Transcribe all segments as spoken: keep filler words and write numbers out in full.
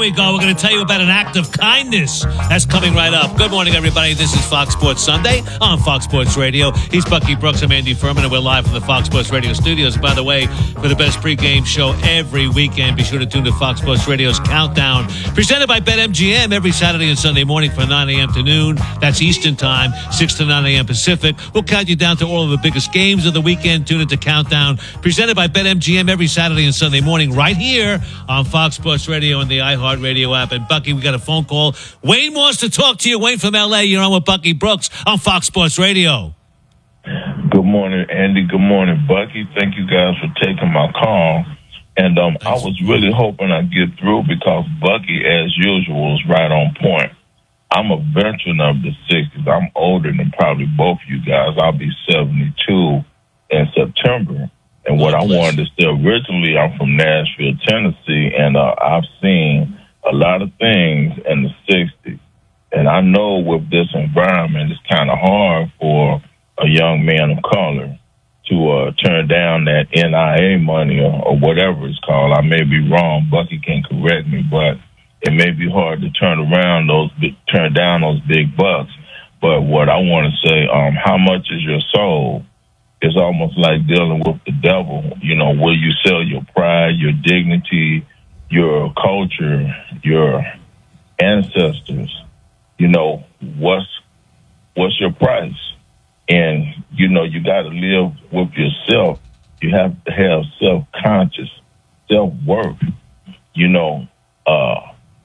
we go. We're going to tell you about an act of kindness that's coming right up. Good morning, everybody. This is Fox Sports Sunday on Fox Sports Radio. He's Bucky Brooks. I'm Andy Furman, and we're live from the Fox Sports Radio studios. By the way, for the best pregame show every weekend, be sure to tune to Fox Sports Radio's Countdown, presented by BetMGM every Saturday and Sunday morning from nine a.m. to noon. That's Eastern Time, six to nine a.m. Pacific. We'll count you down to all of the biggest games of the weekend. Tune into Countdown, presented by BetMGM every Saturday and Sunday morning right here on Fox Sports Radio and the iHeartRadio app. And Bucky, we got a phone call. Wayne wants to talk to you. Wayne from L A. You're on with Bucky Brooks on Fox Sports Radio. Good morning, Andy. Good morning, Bucky. Thank you guys for taking my call. And um, I was really hoping I'd get through because Bucky, as usual, is right on point. I'm a veteran of the sixties. I'm older than probably both of you guys. I'll be seventy-two in September. And what I wanted to say originally, I'm from Nashville, Tennessee, and uh, I've seen a lot of things in the sixties. And I know with this environment, it's kind of hard for a young man of color to uh, turn down that N I A money or, or whatever it's called. I may be wrong. Bucky can correct me, but it may be hard to turn around those, turn down those big bucks. But what I want to say, um, how much is your soul? It's almost like dealing with the devil. You know, will you sell your pride, your dignity, your culture, your ancestors? You know, what's what's your price? And, you know, you got to live with yourself. You have to have self-conscious, self-worth. You know, uh,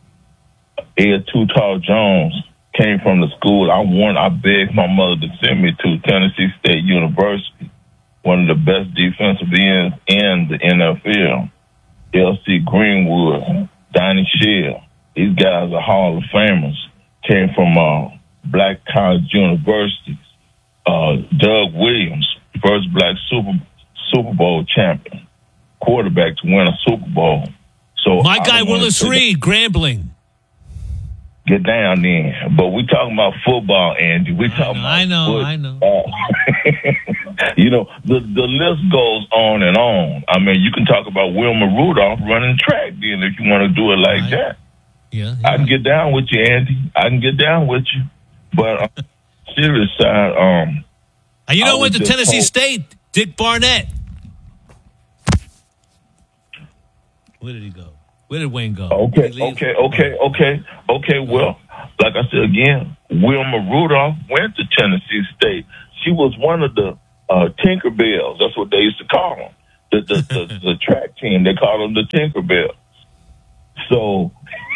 Ed Too Tall Jones came from the school I want. I begged my mother to send me to Tennessee State University, one of the best defensive ends in the N F L. L C Greenwood, Donnie Shell, these guys are Hall of Famers, came from uh, black college universities. Uh, Doug Williams, first black Super Super Bowl champion, quarterback to win a Super Bowl. So my guy Willis Reed, Grambling. Get down then. But we talking about football, Andy. We talking about I know, football. I know. You know, the the list goes on and on. I mean, you can talk about Wilma Rudolph running track then if you want to do it like right. that. Yeah, yeah. I can get down with you, Andy. I can get down with you. But on the serious side, um and you know I what? The Tennessee hope- State, Dick Barnett. Where did he go? Where did Wayne go? Okay, okay, okay, okay, okay. Well, like I said again, Wilma Rudolph went to Tennessee State. She was one of the uh, Tinkerbells. That's what they used to call them. The the, the, the track team, they call them the Tinkerbells. So,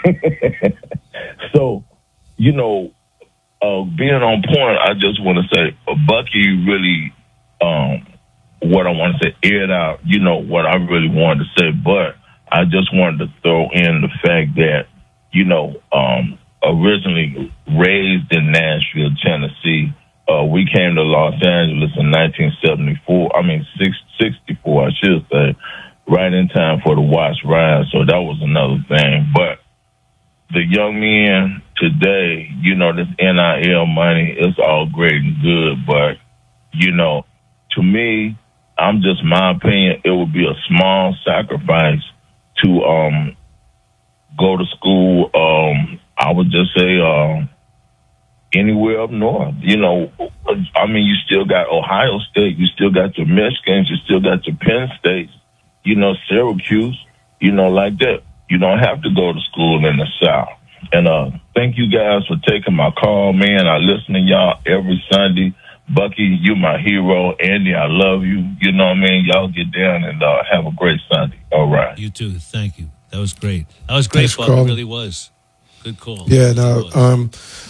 so you know, uh, being on point, I just want to say, uh, Bucky really, um, what I want to say, aired out. You know what I really wanted to say, but I just wanted to throw in the fact that, you know, um, originally raised in Nashville, Tennessee, uh, we came to Los Angeles in nineteen seventy-four. I mean, six, sixty-four, I should say, right in time for the Watch Rise. So that was another thing. But the young men today, you know, this N I L money is all great and good. But, you know, to me, I'm just my opinion, it would be a small sacrifice to um, go to school, um, I would just say uh, anywhere up north. You know, I mean, you still got Ohio State, you still got your Michigans, you still got your Penn States, you know, Syracuse, you know, like that. You don't have to go to school in the South. And uh, thank you guys for taking my call, man. I listen to y'all every Sunday. Bucky, you my hero. Andy, I love you. You know what I mean? Y'all get down and uh, have a great Sunday. All right. You too. Thank you. That was great. That was great, Bucky. It really was. Good call. Yeah, no. Um,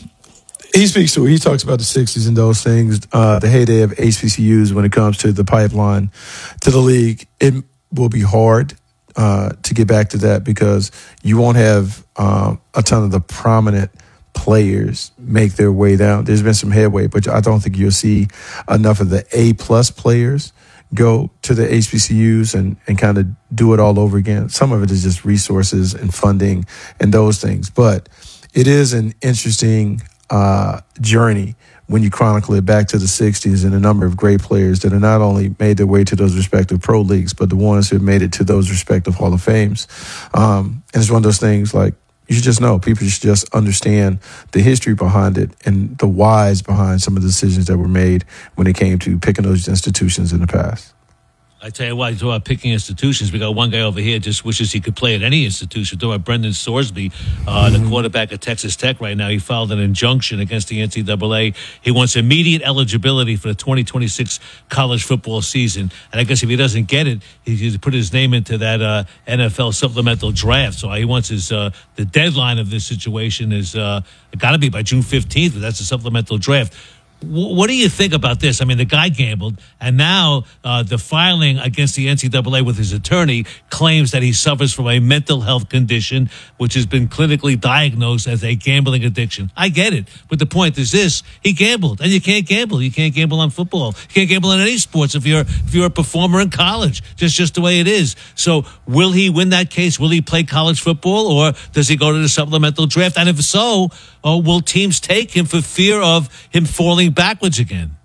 he speaks to it. He talks about the sixties and those things, uh, the heyday of H B C Us when it comes to the pipeline to the league. It will be hard uh, to get back to that because you won't have um, a ton of the prominent players make their way down. There's been some headway, but I don't think you'll see enough of the A-plus players go to the H B C Us and, and kind of do it all over again. Some of it is just resources and funding and those things. But it is an interesting uh, journey when you chronicle it back to the sixties and a number of great players that have not only made their way to those respective pro leagues, but the ones who have made it to those respective Hall of Fames. Um, and it's one of those things like You should just know. People should just understand the history behind it and the whys behind some of the decisions that were made when it came to picking those institutions in the past. I tell you what, you talk about picking institutions. We got one guy over here just wishes he could play at any institution. Talk about Brendan Sorsby, uh, the quarterback at Texas Tech right now. He filed an injunction against the N C double A. He wants immediate eligibility for the twenty twenty-six college football season. And I guess if he doesn't get it, he's going to put his name into that uh, N F L supplemental draft. So he wants his uh, the deadline of this situation is uh, got to be by June fifteenth, but that's a supplemental draft. What do you think about this? I mean, the guy gambled, and now uh, the filing against the N C double A with his attorney claims that he suffers from a mental health condition, which has been clinically diagnosed as a gambling addiction. I get it, but the point is this: he gambled, and you can't gamble. You can't gamble on football. You can't gamble in any sports if you're if you're a performer in college. Just just the way it is. So, will he win that case? Will he play college football, or does he go to the supplemental draft? And if so, uh, will teams take him for fear of him falling backwards again?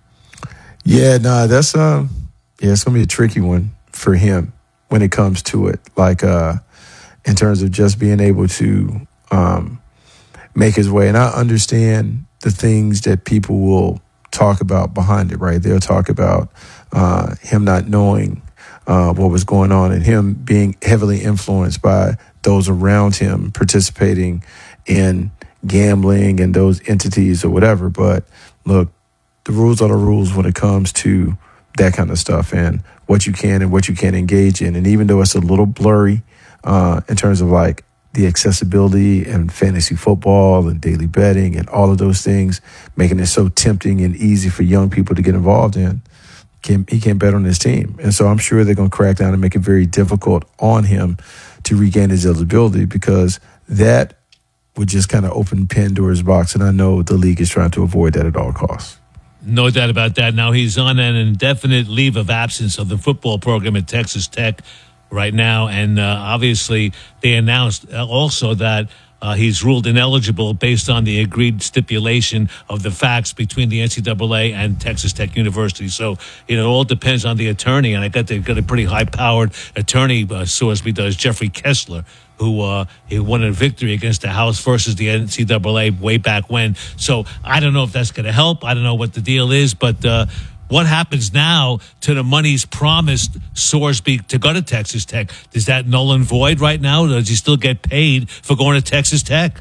Yeah, no, nah, that's um, yeah, it's gonna be a tricky one for him when it comes to it. Like, uh, in terms of just being able to um, make his way, and I understand the things that people will talk about behind it. Right, they'll talk about uh, him not knowing uh, what was going on, and him being heavily influenced by those around him participating in gambling and those entities or whatever. But look, the rules are the rules when it comes to that kind of stuff and what you can and what you can't engage in. And even though it's a little blurry uh, in terms of like the accessibility and fantasy football and daily betting and all of those things, making it so tempting and easy for young people to get involved in, can, he can't bet on his team. And so I'm sure they're going to crack down and make it very difficult on him to regain his eligibility, because that would just kind of open Pandora's box, and I know the league is trying to avoid that at all costs. No doubt about that. Now, he's on an indefinite leave of absence of the football program at Texas Tech right now, and uh, obviously they announced also that uh, he's ruled ineligible based on the agreed stipulation of the facts between the N C double A and Texas Tech University. So, you know, it all depends on the attorney, and I got, they got a pretty high-powered attorney, uh, Sorsby does, Jeffrey Kessler, who uh, he won a victory against the House versus the N C double A way back when. So I don't know if that's going to help. I don't know what the deal is, but uh, what happens now to the monies promised Sorsby to go to Texas Tech? Is that null and void right now? Or does he still get paid for going to Texas Tech?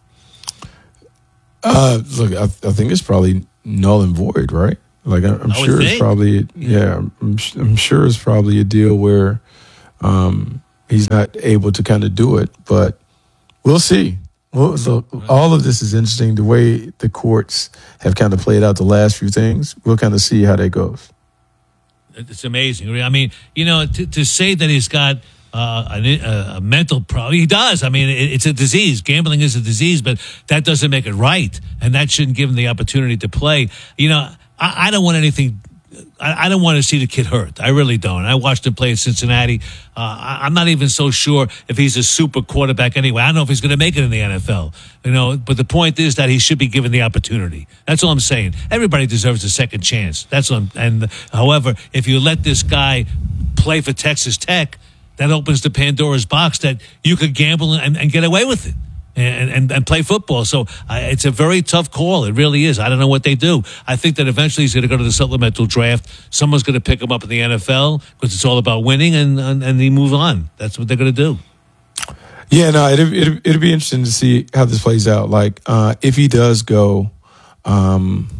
Uh, look, I, I think it's probably null and void, right? Like I, I'm I sure it's think. probably, yeah, I'm, I'm sure it's probably a deal where um, he's not able to kind of do it, but we'll see. Well, so all of this is interesting. The way the courts have kind of played out the last few things, we'll kind of see how that goes. It's amazing. I mean, you know, to, to say that he's got uh, a, a mental problem, he does. I mean, it, it's a disease. Gambling is a disease, but that doesn't make it right, and that shouldn't give him the opportunity to play. You know, I, I don't want anything. I, I don't want to see the kid hurt. I really don't. I watched him play at Cincinnati. Uh, I, I'm not even so sure if he's a super quarterback anyway. I don't know if he's going to make it in the N F L. You know, but the point is that he should be given the opportunity. That's all I'm saying. Everybody deserves a second chance. That's what I'm, and however, if you let this guy play for Texas Tech, that opens the Pandora's box that you could gamble and, and get away with it. And, and, and play football. So uh, it's a very tough call. It really is. I don't know what they do. I think that eventually he's going to go to the supplemental draft. Someone's going to pick him up in the N F L because it's all about winning, and, and, and they move on. That's what they're going to do. Yeah, no, it'll, it'll, it'll be interesting to see how this plays out. Like, uh, if he does go, um,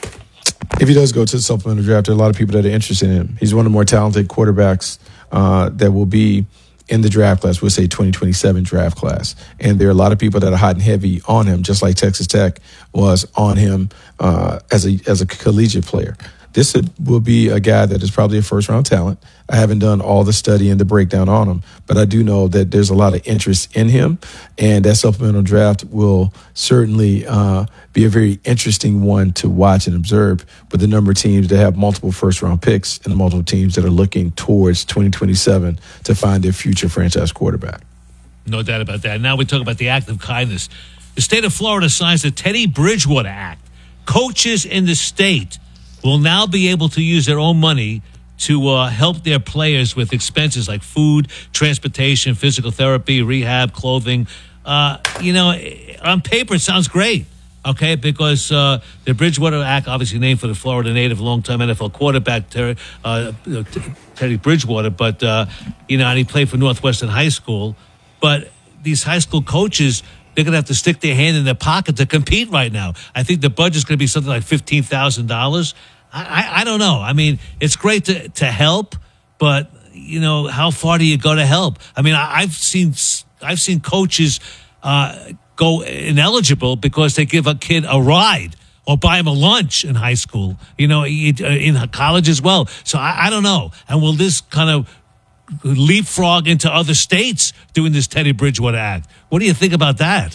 if he does go to the supplemental draft, there are a lot of people that are interested in him. He's one of the more talented quarterbacks uh, that will be in the draft class, we'll say twenty twenty-seven draft class. And there are a lot of people that are hot and heavy on him, just like Texas Tech was on him uh, as a as a collegiate player. This will be a guy that is probably a first-round talent. I haven't done all the study and the breakdown on him, but I do know that there's a lot of interest in him, and that supplemental draft will certainly uh, be a very interesting one to watch and observe with the number of teams that have multiple first-round picks and the multiple teams that are looking towards twenty twenty-seven to find their future franchise quarterback. No doubt about that. Now we talk about the act of kindness. The state of Florida signs the Teddy Bridgewater Act. Coaches in the state will now be able to use their own money to uh, help their players with expenses like food, transportation, physical therapy, rehab, clothing. Uh, uh, you know, on paper it sounds great. Okay, because uh, the Bridgewater Act, obviously named for the Florida native, longtime N F L quarterback Terry, uh, Teddy Bridgewater, but uh, you know, and he played for Northwestern High School. But these high school coaches, they're going to have to stick their hand in their pocket to compete right now. I think the budget's going to be something like fifteen thousand dollars. I, I, I don't know. I mean, it's great to to help, but you know, how far do you go to help? I mean, I, I've seen I've seen coaches uh, go ineligible because they give a kid a ride or buy him a lunch in high school, you know, in college as well. So I, I don't know. And will this kind of leapfrog into other states doing this Teddy Bridgewater Act? What do you think about that?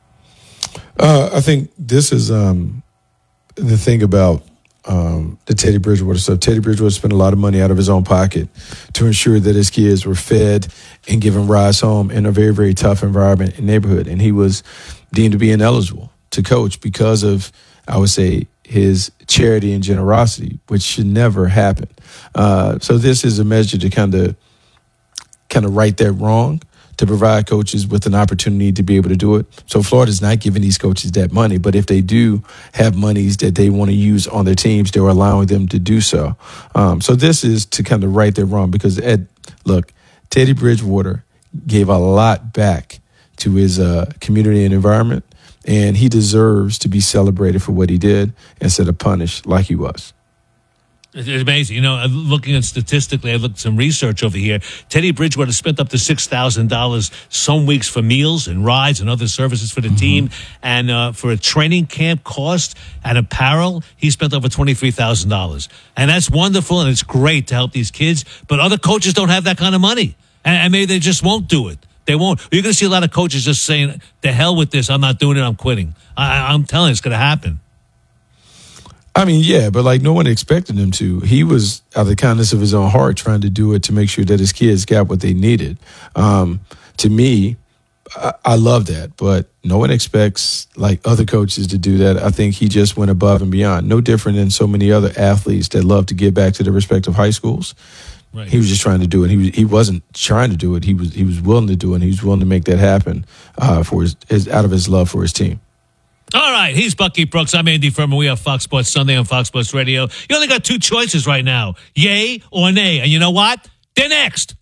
Uh, I think this is um, the thing about um, the Teddy Bridgewater stuff. Teddy Bridgewater spent a lot of money out of his own pocket to ensure that his kids were fed and given rides home in a very, very tough environment and neighborhood. And he was deemed to be ineligible to coach because of, I would say, his charity and generosity, which should never happen. Uh, so this is a measure to kind of kind of right that wrong, to provide coaches with an opportunity to be able to do it. So Florida's not giving these coaches that money, but if they do have monies that they want to use on their teams, they're allowing them to do so. Um, so this is to kind of right that wrong because, Ed, look, Teddy Bridgewater gave a lot back to his uh, community and environment, and he deserves to be celebrated for what he did instead of punished like he was. It's amazing. You know, looking at statistically, I looked at some research over here. Teddy Bridgewater spent up to six thousand dollars some weeks for meals and rides and other services for the mm-hmm. team. And uh, for a training camp cost and apparel, he spent over twenty-three thousand dollars. And that's wonderful, and it's great to help these kids. But other coaches don't have that kind of money. And, and maybe they just won't do it. They won't. You're going to see a lot of coaches just saying, the hell with this. I'm not doing it. I'm quitting. I, I'm telling you, it's going to happen. I mean, yeah, but like no one expected him to. He was out of the kindness of his own heart trying to do it to make sure that his kids got what they needed. Um, to me, I, I love that, but no one expects like other coaches to do that. I think he just went above and beyond. No different than so many other athletes that love to give back to their respective high schools. Right. He was just trying to do it. He was, he wasn't trying to do it. He was he was willing to do it. And he was willing to make that happen uh, for his, his out of his love for his team. All right, he's Bucky Brooks. I'm Andy Furman. We have Fox Sports Sunday on Fox Sports Radio. You only got two choices right now, yay or nay. And you know what? They're next.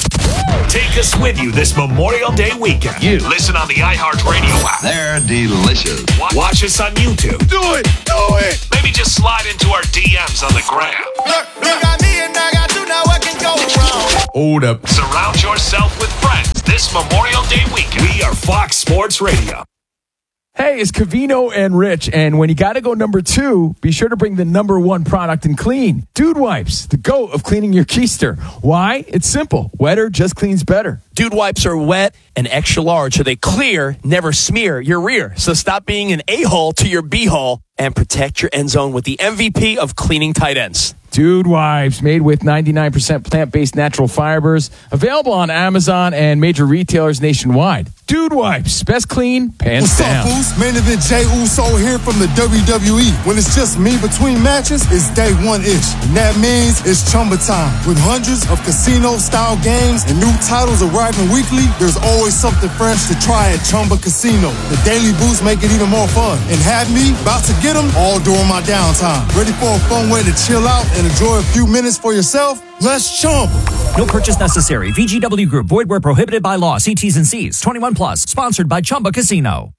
Take us with you this Memorial Day weekend. You listen on the iHeartRadio app. They're delicious. Watch us on YouTube. Do it, do it. Maybe just slide into our D Ms on the gram. Look, look at me and I got you, now what can go wrong? Hold up. Surround yourself with friends this Memorial Day weekend. We are Fox Sports Radio. Hey, it's Covino and Rich, and when you got to go number two, be sure to bring the number one product in clean. Dude Wipes, the GOAT of cleaning your keister. Why? It's simple. Wetter just cleans better. Dude Wipes are wet and extra large, so they clear, never smear your rear. So stop being an a-hole to your b-hole and protect your end zone with the M V P of cleaning tight ends. Dude Wipes, made with ninety-nine percent plant-based natural fibers. Available on Amazon and major retailers nationwide. Dude Wipes, best clean, pants What's down. What's up, Foos? Main event Jey Uso here from the W W E. When it's just me between matches, it's day one-ish. And that means it's Chumba time. With hundreds of casino-style games and new titles arriving weekly, there's always something fresh to try at Chumba Casino. The daily boosts make it even more fun. And have me about to get them all during my downtime. Ready for a fun way to chill out and enjoy a few minutes for yourself? Let's Chumba. No purchase necessary. V G W Group. Void where prohibited by law. See T's and C's. twenty-one plus. Sponsored by Chumba Casino.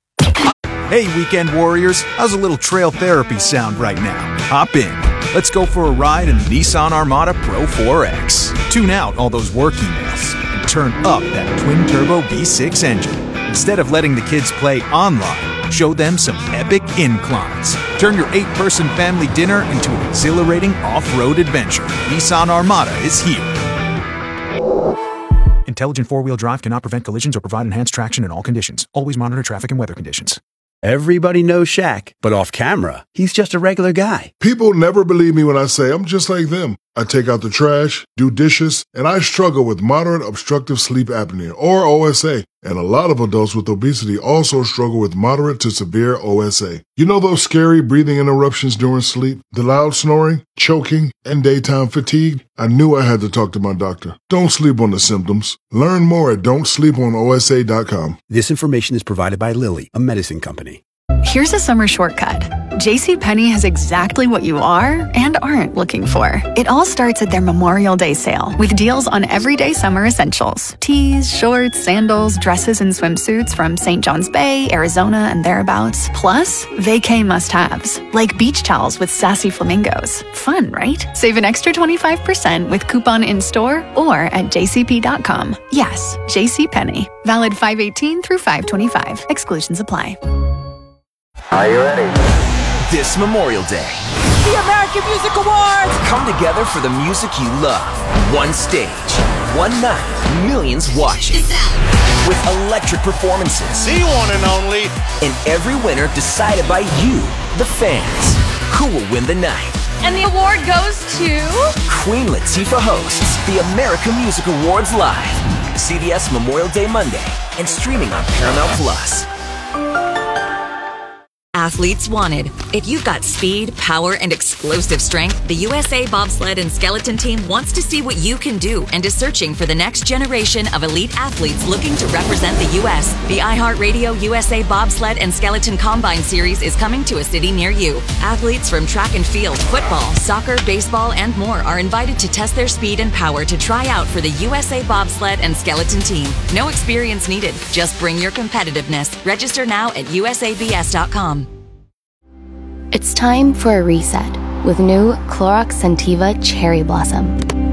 Hey, weekend warriors. How's a little trail therapy sound right now? Hop in. Let's go for a ride in the Nissan Armada Pro four X. Tune out all those work emails and turn up that twin-turbo V six engine. Instead of letting the kids play online, show them some epic inclines. Turn your eight-person family dinner into an exhilarating off-road adventure. Nissan Armada is here. Intelligent four-wheel drive cannot prevent collisions or provide enhanced traction in all conditions. Always monitor traffic and weather conditions. Everybody knows Shaq, but off camera, he's just a regular guy. People never believe me when I say I'm just like them. I take out the trash, do dishes, and I struggle with moderate obstructive sleep apnea, or O S A. And a lot of adults with obesity also struggle with moderate to severe O S A. You know those scary breathing interruptions during sleep, the loud snoring, choking, and daytime fatigue? I knew I had to talk to my doctor. Don't sleep on the symptoms. Learn more at don't sleep on O S A dot com. This information is provided by Lilly, a medicine company. Here's a summer shortcut. JCPenney has exactly what you are and aren't looking for. It all starts at their Memorial Day sale with deals on everyday summer essentials. Tees, shorts, sandals, dresses, and swimsuits from Saint John's Bay, Arizona, and thereabouts. Plus, vacay must-haves, like beach towels with sassy flamingos. Fun, right? Save an extra twenty-five percent with coupon in-store or at j c p dot com. Yes, JCPenney. Valid five eighteen through five twenty-five. Exclusions apply. Are you ready? This Memorial Day, the American Music Awards come together for the music you love. One stage, one night, millions watching. With electric performances. The one and only. And every winner decided by you, the fans. Who will win the night? And the award goes to... Queen Latifah hosts the American Music Awards live. C B S Memorial Day Monday and streaming on Paramount Plus. Athletes wanted. If you've got speed, power, and explosive strength, the U S A Bobsled and Skeleton Team wants to see what you can do and is searching for the next generation of elite athletes looking to represent the U S. The iHeartRadio U S A Bobsled and Skeleton Combine Series is coming to a city near you. Athletes from track and field, football, soccer, baseball, and more are invited to test their speed and power to try out for the U S A Bobsled and Skeleton Team. No experience needed. Just bring your competitiveness. Register now at U S A B S dot com. It's time for a reset with new Clorox Scentiva Cherry Blossom.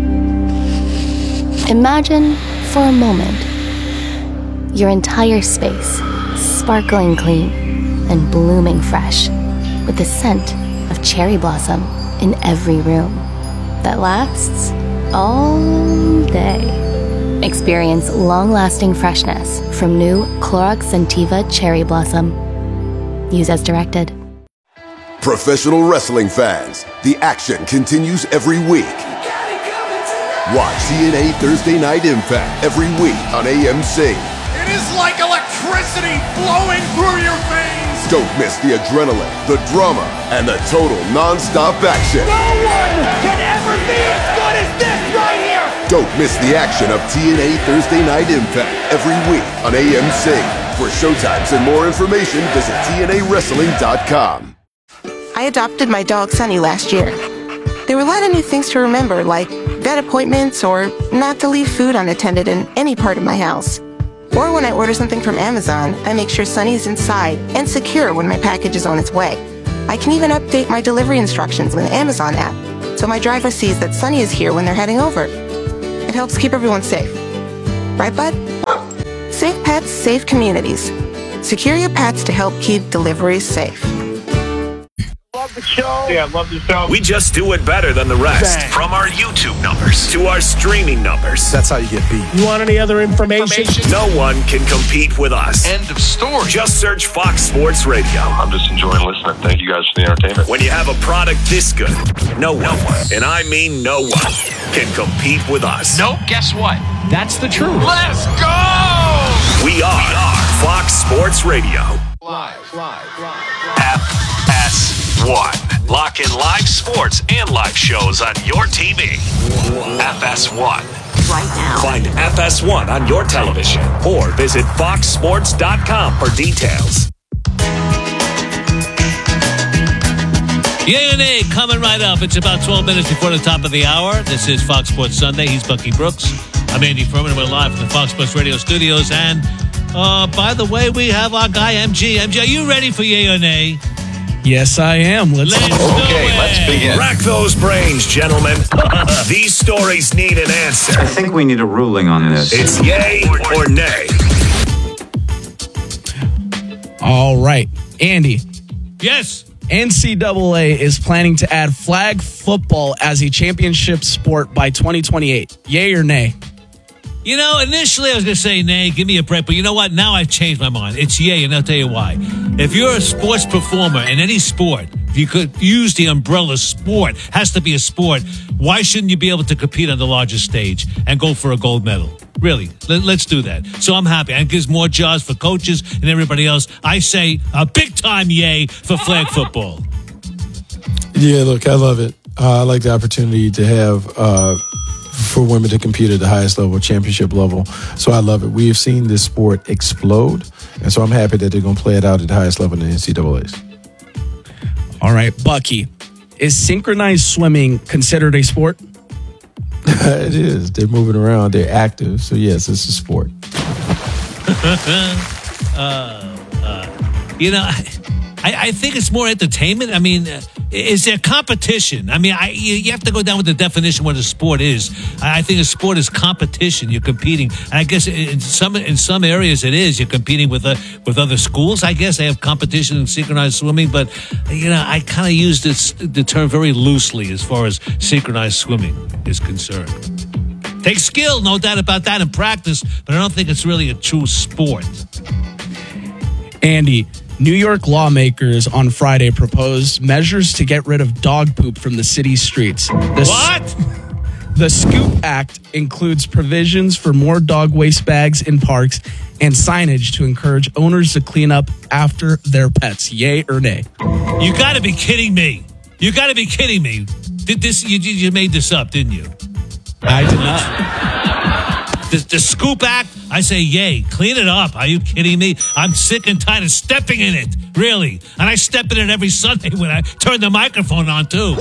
Imagine, for a moment, your entire space sparkling clean and blooming fresh with the scent of cherry blossom in every room that lasts all day. Experience long-lasting freshness from new Clorox Scentiva Cherry Blossom. Use as directed. Professional wrestling fans, the action continues every week. Watch T N A Thursday Night Impact every week on A M C. It is like electricity flowing through your veins. Don't miss the adrenaline, the drama, and the total non-stop action. No one can ever be as good as this right here. Don't miss the action of T N A Thursday Night Impact every week on A M C. For showtimes and more information, visit T N A wrestling dot com. I adopted my dog Sunny last year. There were a lot of new things to remember, like vet appointments or not to leave food unattended in any part of my house. Or when I order something from Amazon, I make sure Sunny is inside and secure when my package is on its way. I can even update my delivery instructions in the Amazon app, so my driver sees that Sunny is here when they're heading over. It helps keep everyone safe. Right, bud? Safe pets, safe communities. Secure your pets to help keep deliveries safe. Love the show. Yeah, love the show. We just do it better than the rest. Bang. From our YouTube numbers to our streaming numbers. That's how you get beat. You want any other information? No one can compete with us. End of story. Just search Fox Sports Radio. I'm just enjoying listening. Thank you guys for the entertainment. When you have a product this good, no one, and I mean no one, can compete with us. Nope, guess what? That's the truth. Let's go! We are, we are Fox Sports Radio. Live, live, live. F S one. Lock in live sports and live shows on your T V. F S one. Right now. Find F S one on your television or visit fox sports dot com for details. Yay and nay coming right up. It's about twelve minutes before the top of the hour. This is Fox Sports Sunday. He's Bucky Brooks. I'm Andy Furman. We're live from the Fox Sports Radio studios. And uh, by the way, we have our guy M G. M G, are you ready for yay or nay? Yes, I am. Let's, let's Okay, let's begin. Rack those brains, gentlemen. These stories need an answer. I think we need a ruling on this. It's yay or nay. All right. Andy. Yes. N C double A is planning to add flag football as a championship sport by twenty twenty-eight. Yay or nay? You know, initially I was going to say, nay, give me a break. But you know what? Now I've changed my mind. It's yay, and I'll tell you why. If you're a sports performer in any sport, if you could use the umbrella sport, has to be a sport, why shouldn't you be able to compete on the largest stage and go for a gold medal? Really, Let, let's do that. So I'm happy. And it gives more jobs for coaches and everybody else. I say a big-time yay for flag football. Yeah, look, I love it. Uh, I like the opportunity to have uh, for women to compete at the highest level, championship level. So I love it. We have seen this sport explode, and so I'm happy that they're going to play it out at the highest level in the N C double A's. All right, Bucky, is synchronized swimming considered a sport? It is. They're moving around. They're active. So, yes, it's a sport. uh, uh, you know, I, I think it's more entertainment. I mean, uh, is there competition? I mean, I, you, you have to go down with the definition what a sport is. I, I think a sport is competition. You're competing. And I guess in some in some areas it is. You're competing with uh, with other schools. I guess they have competition in synchronized swimming. But, you know, I kind of use this the term very loosely as far as synchronized swimming is concerned. Takes skill, no doubt about that, and practice. But I don't think it's really a true sport. Andy, New York lawmakers on Friday proposed measures to get rid of dog poop from the city's streets. The what? S- the Scoop Act includes provisions for more dog waste bags in parks and signage to encourage owners to clean up after their pets. Yay or nay? You got to be kidding me. You got to be kidding me. Did this? You, you made this up, didn't you? I did not. The, the Scoop Act, I say yay. Clean it up. Are you kidding me? I'm sick and tired of stepping in it. Really. And I step in it every Sunday when I turn the microphone on, too.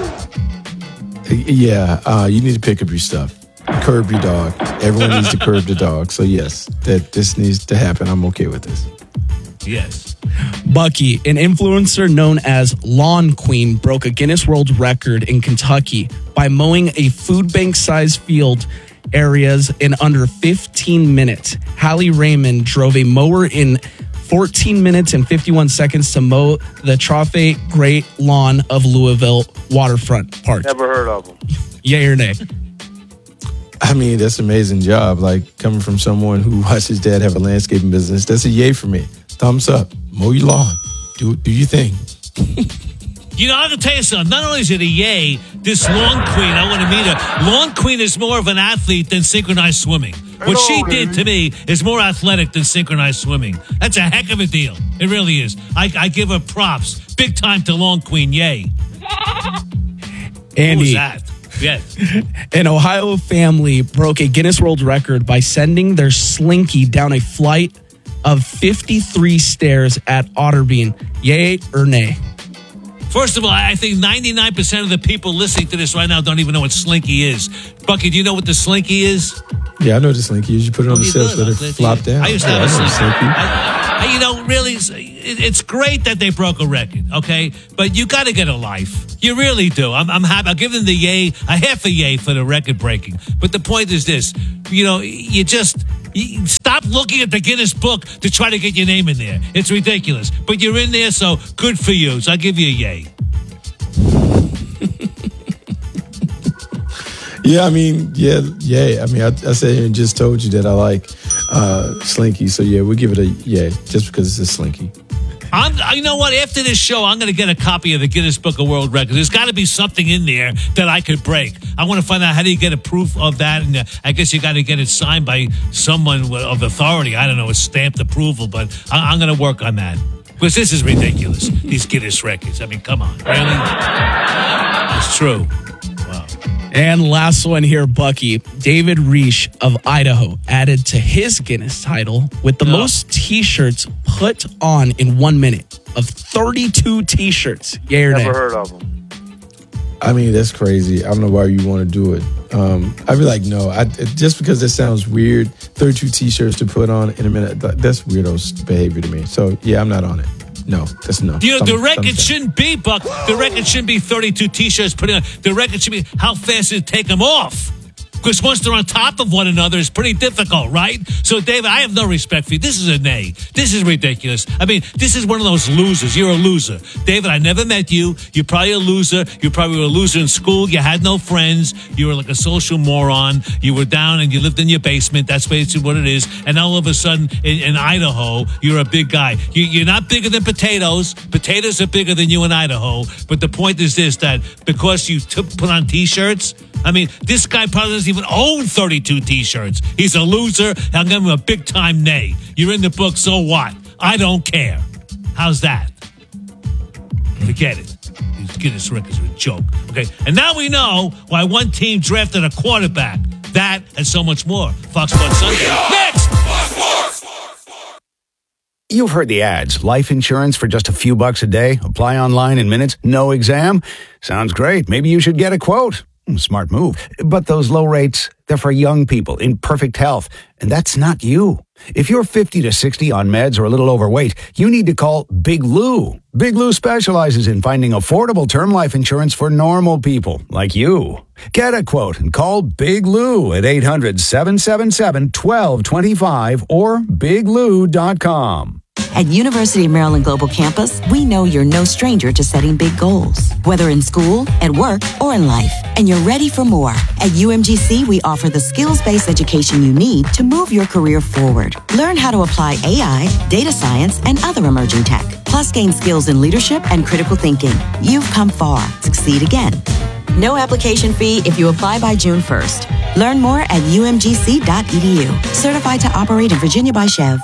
Yeah, uh, you need to pick up your stuff. Curb your dog. Everyone needs to curb the dog. So, yes, that this needs to happen. I'm okay with this. Yes. Bucky, an influencer known as Lawn Queen, broke a Guinness World Record in Kentucky by mowing a food bank-sized field areas in under fifteen minutes. Hallie Raymond drove a mower in fourteen minutes and fifty-one seconds to mow the Trophy Great Lawn of Louisville Waterfront Park. Never heard of them. Yay or nay? I mean, that's an amazing job. Like, coming from someone who watched his dad have a landscaping business, that's a yay for me. Thumbs up. Mow your lawn. Do, do your thing. You know, I'm going to tell you something. Not only is it a yay, this Lawn Queen, I want to meet her. Lawn Queen is more of an athlete than synchronized swimming. What she did to me is more athletic than synchronized swimming. That's a heck of a deal. It really is. I, I give her props. Big time to Lawn Queen. Yay. Andy, Who's that? Yes. An Ohio family broke a Guinness World Record by sending their slinky down a flight of fifty-three stairs at Otterbein. Yay or nay? First of all, I think ninety-nine percent of the people listening to this right now don't even know what Slinky is. Bucky, do you know what the Slinky is? Yeah, I know the Slinky is. You put it on Oh, the you steps, do? let it I'll flop down. I used to Yeah, have a I know the Slinky. Slinky. I, I, you know, really, it, it's great that they broke a record, okay? But you got to get a life. You really do. I'm, I'm happy. I'll give them the yay, a half a yay for the record breaking. But the point is this, you know, you just... You stop looking at the Guinness book to try to get your name in there. It's ridiculous. But you're in there, so good for you. So I'll give you a yay. Yeah, I mean, yeah, yeah. I mean, I, I said here and just told you that I like uh, Slinky. So, yeah, we'll give it a yay just because it's a Slinky. I'm, you know what? After this show, I'm going to get a copy of the Guinness Book of World Records. There's got to be something in there that I could break. I want to find out how do you get a proof of that, and uh, I guess you got to get it signed by someone of authority. I don't know, a stamped approval, but I, I'm going to work on that because this is ridiculous. These Guinness records. I mean, come on, really? It's true. And last one here, Bucky. David Reish of Idaho added to his Guinness title with the Oh. most T-shirts put on in one minute of thirty-two T-shirts. Yay or nay? Never heard of them. I mean, that's crazy. I don't know why you want to do it. Um, I'd be like, no. I, just because it sounds weird, thirty-two T-shirts to put on in a minute, that's weirdo behavior to me. So, yeah, I'm not on it. No, that's no. You know, Thumb- the record thumbs down. shouldn't be, Buck. The record shouldn't be thirty-two T-shirts put on. The record should be how fast did it take them off. Because once they're on top of one another, it's pretty difficult, right? So, David, I have no respect for you. This is a nay. This is ridiculous. I mean, this is one of those losers. You're a loser. David, I never met you. You're probably a loser. You probably were a loser in school. You had no friends. You were like a social moron. You were down and you lived in your basement. That's basically what it is. And all of a sudden, in, in Idaho, you're a big guy. You, you're not bigger than potatoes. Potatoes are bigger than you in Idaho. But the point is this, that because you t- put on T-shirts, I mean, this guy probably doesn't even own thirty-two T-shirts. He's a loser. I'll give him a big-time nay. You're in the book, so what? I don't care. How's that? Forget it. Guinness records are a joke. Okay, and now we know why one team drafted a quarterback. That and so much more. Fox Sports Sunday. Next! You've heard the ads. Life insurance for just a few bucks a day. Apply online in minutes. No exam. Sounds great. Maybe you should get a quote. Smart move. But those low rates, they're for young people in perfect health. And that's not you. If you're fifty to sixty on meds or a little overweight, you need to call Big Lou. Big Lou specializes in finding affordable term life insurance for normal people like you. Get a quote and call Big Lou at eight hundred, seven seven seven, one two two five or big lou dot com. At University of Maryland Global Campus, we know you're no stranger to setting big goals, whether in school, at work, or in life, and you're ready for more. At U M G C, we offer the skills-based education you need to move your career forward. Learn how to apply A I, data science, and other emerging tech, plus gain skills in leadership and critical thinking. You've come far. Succeed again. No application fee if you apply by June first. Learn more at u m g c dot e d u. Certified to operate in Virginia by Chev.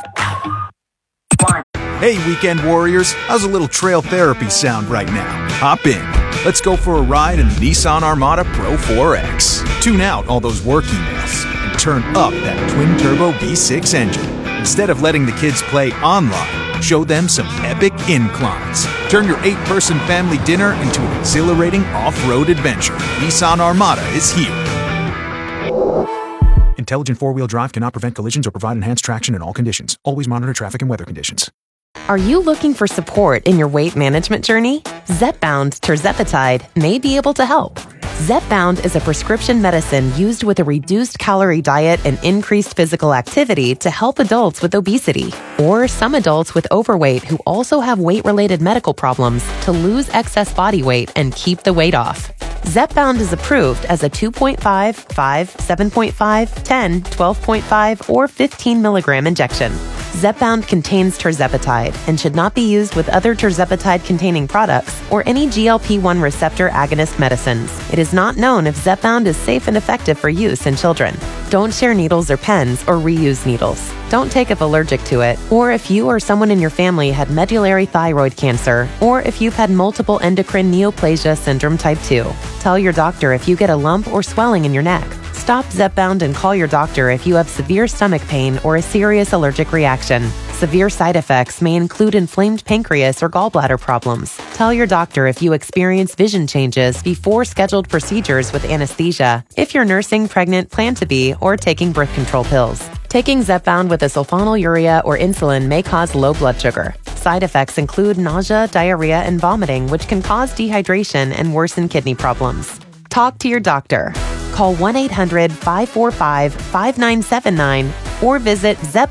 Hey, weekend warriors, how's a little trail therapy sound right now? Hop in. Let's go for a ride in the Nissan Armada Pro four X. Tune out all those work emails and turn up that twin-turbo V six engine. Instead of letting the kids play online, show them some epic inclines. Turn your eight-person family dinner into an exhilarating off-road adventure. Nissan Armada is here. Intelligent four-wheel drive cannot prevent collisions or provide enhanced traction in all conditions. Always monitor traffic and weather conditions. Are you looking for support in your weight management journey? Zepbound Tirzepatide may be able to help. Zepbound is a prescription medicine used with a reduced calorie diet and increased physical activity to help adults with obesity, or some adults with overweight who also have weight-related medical problems to lose excess body weight and keep the weight off. Zepbound is approved as a two point five, five, seven point five, ten, twelve point five, or fifteen milligram injection. Zepbound contains tirzepatide and should not be used with other tirzepatide-containing products or any G L P one receptor agonist medicines. It is not known if Zepbound is safe and effective for use in children. Don't share needles or pens or reuse needles. Don't take if allergic to it, or if you or someone in your family had medullary thyroid cancer, or if you've had multiple endocrine neoplasia syndrome type two. Tell your doctor if you get a lump or swelling in your neck. Stop Zepbound and call your doctor if you have severe stomach pain or a serious allergic reaction. Severe side effects may include inflamed pancreas or gallbladder problems. Tell your doctor if you experience vision changes before scheduled procedures with anesthesia, if you're nursing, pregnant, plan to be, or taking birth control pills. Taking Zepbound with a sulfonylurea or insulin may cause low blood sugar. Side effects include nausea, diarrhea, and vomiting, which can cause dehydration and worsen kidney problems. Talk to your doctor. Call one eight hundred, five four five, five nine seven nine or visit zep